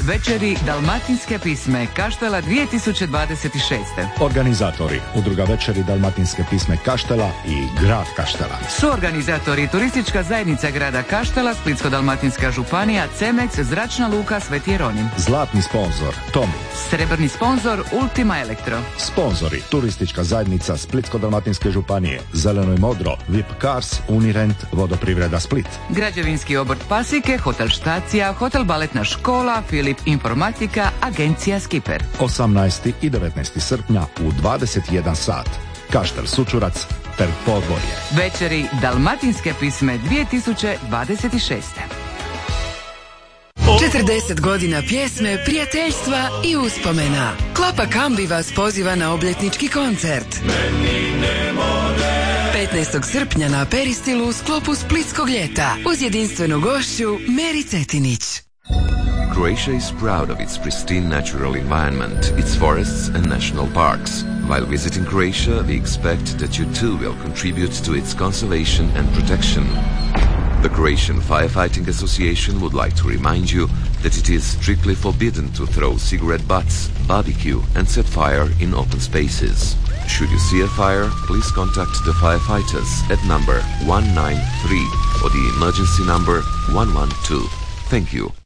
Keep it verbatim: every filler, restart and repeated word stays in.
Večeri Dalmatinske pisme Kaštela dvije tisuće dvadeset šeste. Organizatori Udruga Večeri Dalmatinske pisme Kaštela i grad Kaštela. Suorganizatori Turistička zajednica grada Kaštela, Splitsko-dalmatinska županija, Cemec, Zračna luka Sveti Jeronim. Zlatni sponzor Tomi. Srebrni sponzor Ultima Elektro. Sponzori Turistička zajednica Splitsko-dalmatinske županije, Zeleno i modro, V I P Cars, Unirent, Vodoprivreda Split. Građevinski obrt Pasike, Hotel Štacija, Hotel Baletna škola, Filip Informatika, Agencija Skiper. osamnaestog i devetnaestog srpnja u dvadeset jedan sat. Kaštel Sučurac, Trg Podvorje. Večeri Dalmatinske pisme dvije tisuće dvadeset šeste. četrdeset godina pjesme, prijateljstva i uspomena. Klapa Kambi vas poziva na obljetnički koncert. petnaestog srpnja na Peristilu u sklopu Splitskog ljeta uz jedinstvenu gošću Meri Cetinić. Croatia is proud of its pristine natural environment, its forests and national parks. While visiting Croatia, we expect that you too will contribute to its conservation and protection. The Croatian Firefighting Association would like to remind you that it is strictly forbidden to throw cigarette butts, barbecue and set fire in open spaces. Should you see a fire, please contact the firefighters at number one nine three or the emergency number one one two. Thank you.